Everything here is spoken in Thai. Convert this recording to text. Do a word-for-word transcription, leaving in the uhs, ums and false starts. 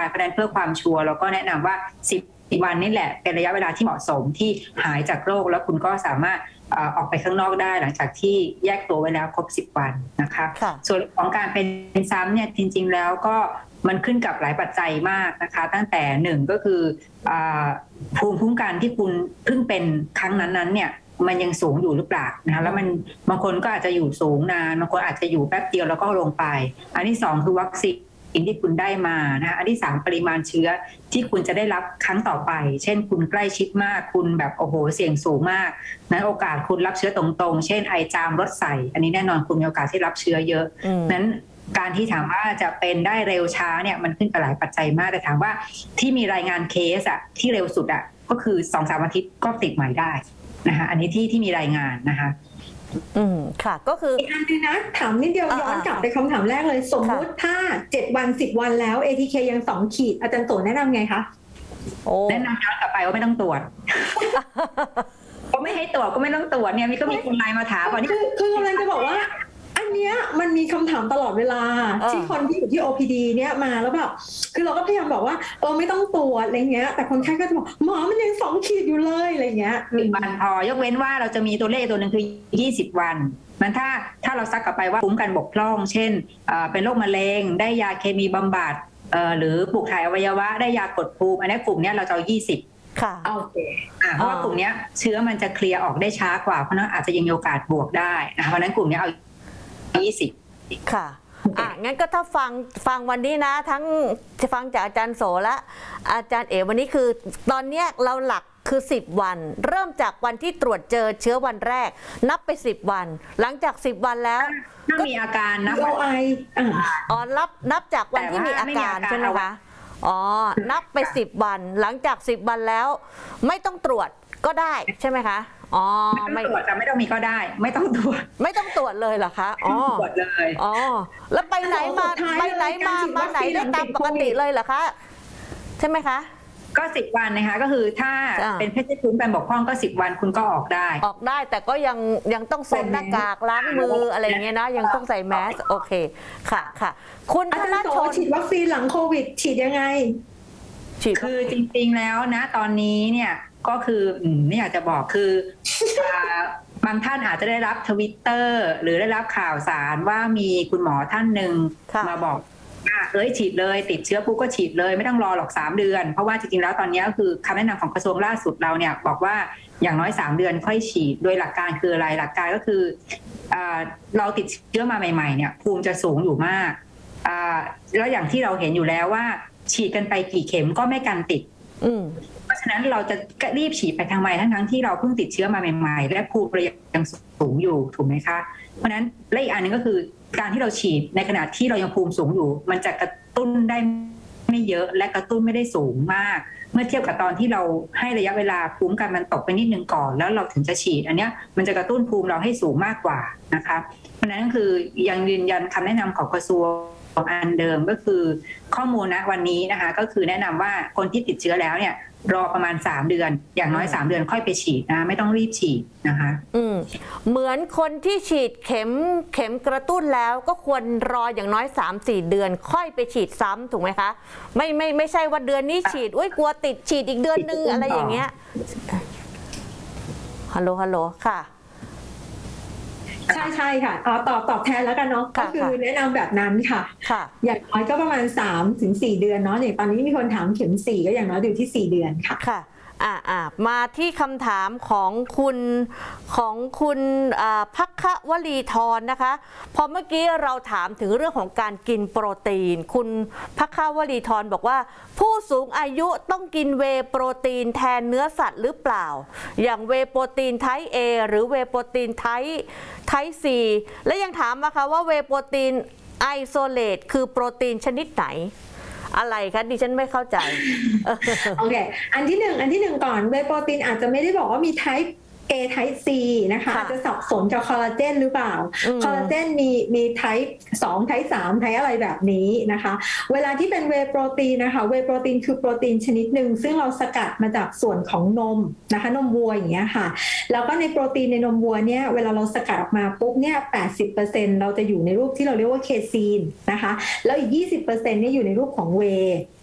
เพราะฉะนั้นเพื่อความชัวร์เราก็แนะนำว่าสิบวันนี่แหละเป็นระยะเวลาที่เหมาะสมที่หายจากโรคแล้วคุณก็สามารถออกไปข้างนอกได้หลังจากที่แยกตัวไว้แล้วครบสิบวันนะคะส่วนของการเป็นซ้ำเนี่ยจริงๆแล้วก็มันขึ้นกับหลายปัจจัยมากนะคะตั้งแต่หนึ่งก็คือภูมิคุ้มกันที่คุณเพิ่งเป็นครั้งนั้นๆเนี่ยมันยังสูงอยู่หรือเปล่านะคะแล้วมันบางคนก็อาจจะอยู่สูงนานบางคนอาจจะอยู่แป๊บเดียวแล้วก็ลงไปอันที่สองคือวัคซีนที่คุณได้มานะอันที่สามปริมาณเชื้อที่คุณจะได้รับครั้งต่อไปเช่นคุณใกล้ชิดมากคุณแบบโอ้โหเสี่ยงสูงมากนั้นโอกาสคุณรับเชื้อตรงๆเช่นไอจามรถใส่อันนี้แน่นอนคุณมีโอกาสที่รับเชื้อเยอะนั้นการที่ถามว่าจะเป็นได้เร็วช้าเนี่ยมันขึ้นกับหลายปัจจัยมากแต่ถามว่าที่มีรายงานเคสอะที่เร็วสุดอะก็คือ สองถึงสาม อาทิตย์ก็ติดใหม่ได้นะคะอันนี้ที่ที่มีรายงานนะคะอืมค่ะก็คืออีกอันนึงนะถามนิดเดียวย้อนกลับไปคำถามแรกเลยสมมุติถ้าเจ็ดวันสิบวันแล้ว เอ ที เค ยังสองขีดอาจารย์โตแนะนำไงคะแนะนำย้อนกลับไปว่าไม่ต้องตรวจก็ไม่ให้ตรวจก็ไม่ต้องตรวจเนี่ยมีก็มีคนไลน์มาถามว่านี่คือคือกำลังจะบอกว่าอันเนี้ยมันมีคำถามตลอดเวลาที่คนที่อยู่ที่ โอ พี ดี เนี่ยมาแล้วแบบคือเราก็พยายามบอกว่าเออไม่ต้องตรวจอะไรเงี้ยแต่คนไข้ก็จะบอกหมอมันยังสองขีดอยู่เลยอะไรเงี้ยสิบวันพอยกเว้นว่าเราจะมีตัวเลขตัวหนึ่งคือยี่สิบวันมันถ้าถ้าเราซักกลับไปว่าภูมิกันบกพร่องเช่นเป็นโรคมะเร็งได้ยาเคมีบำบัดหรือปลูกถ่ายอวัยวะได้ยากดภูมิอันนี้กลุ่มนี้เราจะเอายี่สิบค่ะโอเคเพราะว่ากลุ่มนี้เชื้อมันจะเคลียร์ออกได้ช้ากว่าเพราะนั้นอาจจะยังมีโอกาสบวกได้นะเพราะนั้นกลุ่มนี้เอายี่สิบค่ะอ่ะงั้นก็ถ้าฟังฟังวันนี้นะทั้งจะฟังจากอาจารย์โสและอาจารย์เอ๋วันนี้คือตอนนี้เราหลักคือสิบวันเริ่มจากวันที่ตรวจเจอเชื้อวันแรกนับไปสิบวันหลังจากสิบวันแล้วถ้ามีอาการนับไออ๋อนับนับจากวันที่มีอาการใช่ไหมคะอ๋อนับไปสิบวันหลังจากสิบวันแล้วไม่ต้องตรวจก็ได้ใช่ไหมคะอ๋อไม่ตรวจจะไม่ต้องมีก็ได้ไม่ต้องตรวจไม่ต้องตรวจเลยเหรอคะอ๋อตรวจเลยอ๋อแล้วไปไหนมาไปไหนมามาไหนได้ตามปกติเลยเหรอคะใช่ไหมคะก็สิบวันนะคะก็คือถ้าเป็นเพศภูมิเป็นบกพร่องก็สิบวันคุณก็ออกได้ออกได้แต่ก็ยังยังต้องสวมหน้ากากล้างมืออะไรเงี้ยนะยังต้องใส่แมสโอเคค่ะค่ะคุณธนชนฉีดวัคซีนหลังโควิดฉีดยังไงฉีดคือจริงๆแล้วนะตอนนี้เนี่ยก็คือไม่อยากจะบอกคือบางท่านอาจจะได้รับทวิตเตอร์หรือได้รับข่าวสารว่ามีคุณหมอท่านหนึ่งมาบอกว่าเอ้ยฉีดเลยติดเชื้อปุ๊บก็ฉีดเลยไม่ต้องรอหรอกสามเดือนเพราะว่าจริงๆแล้วตอนนี้ก็คือคำแนะนำของกระทรวงล่าสุดเราเนี่ยบอกว่าอย่างน้อยสามเดือนค่อยฉีดโดยหลักการคืออะไรหลักการก็คือเราติดเชื้อมาใหม่ๆเนี่ยภูมิจะสูงอยู่มากแล้วอย่างที่เราเห็นอยู่แล้วว่าฉีดกันไปกี่เข็มก็ไม่กันติดเพราะฉะนั้นเราจะรีบฉีดไปทางใหม่ทั้งๆที่เราเพิ่งติดเชื้อมาใหม่ๆและภูมิยังสูงอยู่ถูกไหมคะเพราะฉะนั้นและอีกอันนึงก็คือการที่เราฉีดในขณะที่เรายังภูมิสูงอยู่มันจะกระตุ้นได้ไม่เยอะและกระตุ้นไม่ได้สูงมากเมื่อเทียบกับตอนที่เราให้ระยะเวลาภูมิกันมันตกไปนิดนึงก่อนแล้วเราถึงจะฉีดอันเนี้ยมันจะกระตุ้นภูมิเราให้สูงมากกว่านะคะเพราะฉะนั้นคือยังยืนยันคำแนะนำของกระทรวงอันเดิมก็คือข้อมูลณวันนี้นะคะก็คือแนะนำว่าคนที่ติดเชื้อแล้วเนี่ยรอประมาณสามเดือนอย่างน้อยสามเดือนค่อยไปฉีดนะไม่ต้องรีบฉีดนะคะอืมเหมือนคนที่ฉีดเข็มเข็มกระตุ้นแล้วก็ควรรออย่างน้อย สามถึงสี่ เดือนค่อยไปฉีดซ้ำถูกไหมคะไม่ไม่ไม่ใช่ว่าเดือนนี้ฉีดอุ้ยกลัวติดฉีดอีกเดือนนึงอะไรอย่างเงี้ยฮัลโหลฮัลโหลค่ะใช่ใช่ค่ะอ๋อตอบตอบแทนแล้วกันเนาะก็คือแนะนำแบบนั้นค่ะอย่างน้อยก็ประมาณ สามถึงสี่ เดือนเนาะอย่างตอนนี้มีคนถามเข็มสี่ก็อย่างน้อยอยู่ที่สี่เดือนค่ะค่ะอ่าอ่ามาที่คำถามของคุณของคุณภัคควลีธรนะคะพอเมื่อกี้เราถามถึงเรื่องของการกินโปรตีนคุณภัคควลีธรบอกว่าผู้สูงอายุต้องกินเวย์โปรตีนแทนเนื้อสัตว์หรือเปล่าอย่างเวย์โปรตีนไทป์ A หรือเวย์โปรตีนไทป์ไทป์ C และยังถามมาค่ะว่าเวย์โปรตีนไอโซเลตคือโปรตีนชนิดไหนอะไรคะดิฉันไม่เข้าใจโอเคอันที่หนึ่งอันที่หนึ่งก่อนเวย์โปรตีนอาจจะไม่ได้บอกว่ามี type A type C นะคะอาจจะสับสนกับคอลลาเจนหรือเปล่าคอลลาเจนมีมี type สอง type สาม type อะไรแบบนี้นะคะเวลาที่เป็นเวย์โปรตีนนะคะเวย์โปรตีนคือโปรตีนชนิดหนึ่งซึ่งเราสกัดมาจากส่วนของนมนะคะนมวัวอย่างเงี้ยค่ะแล้วก็ในโปรตีนในนมวัวเนี่ยเวลาเราสกัดออกมาปุ๊บเนี่ย แปดสิบเปอร์เซ็นต์ เราจะอยู่ในรูปที่เราเรียกว่าเคซีนนะคะแล้วอีก ยี่สิบเปอร์เซ็นต์ เนี่ยอยู่ในรูปของเวย์